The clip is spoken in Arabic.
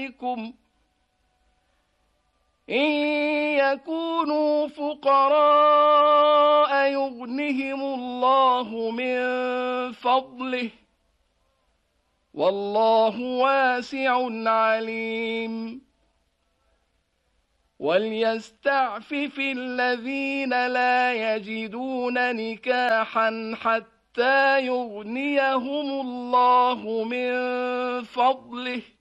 عليكم إن يكونوا فقراء يغنهم الله من فضله والله واسع عليم وليستعفف الذين لا يجدون نكاحا حتى يغنيهم الله من فضله